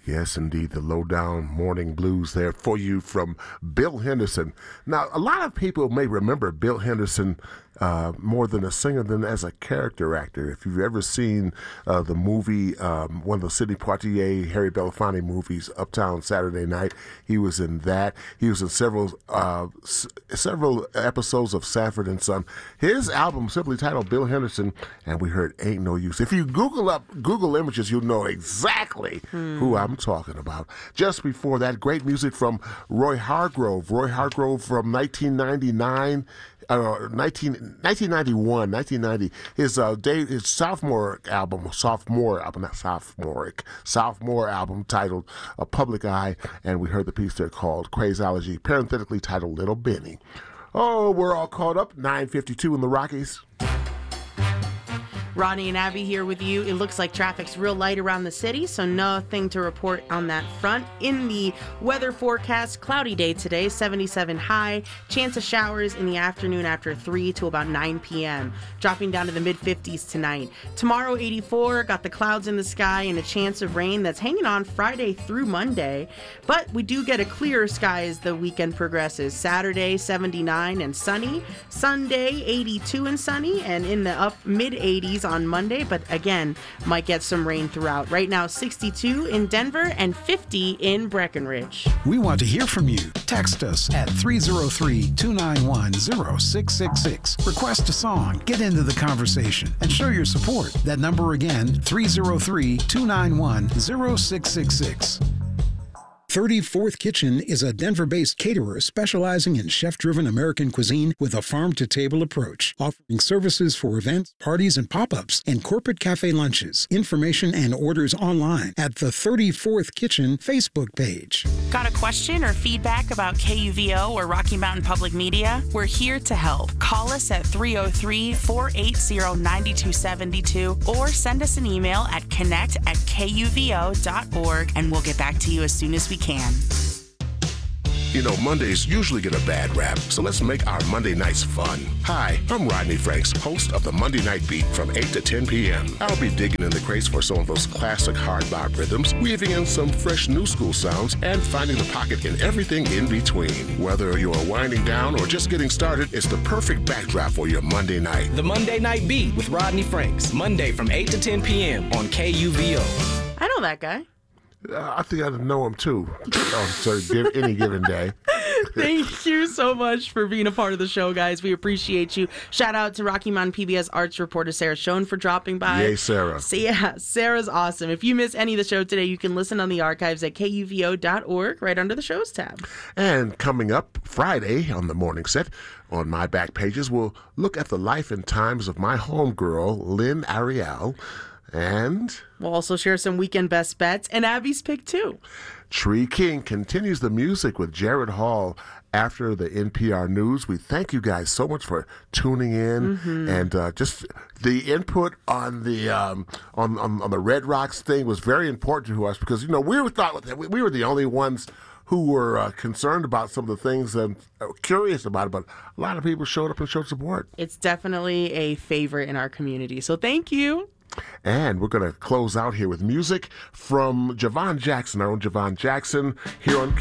Yes, indeed, the lowdown morning blues there for you from Bill Henderson. Now, a lot of people may remember Bill Henderson more than a singer than as a character actor. If you've ever seen the movie, one of the Sidney Poitier, Harry Belafonte movies, Uptown Saturday Night, he was in that. He was in several episodes of Sanford and Son. His album simply titled Bill Henderson, and we heard Ain't No Use. If you Google images, you'll know exactly who I'm talking about. Just before that, great music from Roy Hargrove. Roy Hargrove from 1999. 1990, his sophomore album titled A Public Eye, and we heard the piece there called Crazology, parenthetically titled Little Benny. Oh, we're all caught up. 9:52 in the Rockies. Rodney and Abby here with you. It looks like traffic's real light around the city, so nothing to report on that front. In the weather forecast, cloudy day today, 77 high, chance of showers in the afternoon after 3 to about 9 p.m., dropping down to the mid-50s tonight. Tomorrow, 84, got the clouds in the sky and a chance of rain that's hanging on Friday through Monday, but we do get a clearer sky as the weekend progresses. Saturday, 79 and sunny. Sunday, 82 and sunny, and in the mid-80s on Monday, but again, might get some rain throughout. Right now, 62 in Denver and 50 in Breckenridge. We want to hear from you. Text us at 303-291-0666. Request a song, get into the conversation, and show your support. That number again, 303-291-0666. 34th Kitchen is a Denver-based caterer specializing in chef-driven American cuisine with a farm-to-table approach, offering services for events, parties, and pop-ups, and corporate cafe lunches. Information and orders online at the 34th Kitchen Facebook page. Got a question or feedback about KUVO or Rocky Mountain Public Media? We're here to help. Call us at 303-480-9272 or send us an email at connect@kuvo.org, and we'll get back to you as soon as we can. You know, Mondays usually get a bad rap, so let's make our Monday nights fun. Hi, I'm Rodney Franks, host of the Monday Night Beat from 8 to 10 p.m. I'll be digging in the crates for some of those classic hard bop rhythms, weaving in some fresh new school sounds, and finding the pocket in everything in between. Whether you're winding down or just getting started, it's the perfect backdrop for your Monday night. The Monday Night Beat with Rodney Franks, Monday from 8 to 10 p.m. on KUVO. I know that guy. I think I know him too. Any given day. Thank you so much for being a part of the show, guys. We appreciate you. Shout out to Rocky Mountain PBS arts reporter Sarah Schoen for dropping by. Yay, Sarah. So, yeah, Sarah's awesome. If you miss any of the show today, you can listen on the archives at kuvo.org right under the shows tab. And coming up Friday on the morning set, on my back pages, we'll look at the life and times of my homegirl, Lynn Ariel. And we'll also share some weekend best bets and Abby's pick too. Tree King continues the music with Jared Hall after the NPR News. We thank you guys so much for tuning in and just the input on the on the Red Rocks thing was very important to us because we thought we were the only ones who were concerned about some of the things and curious about it, but a lot of people showed up and showed support. It's definitely a favorite in our community, so thank you. And we're going to close out here with music from Javon Jackson, our own Javon Jackson, here on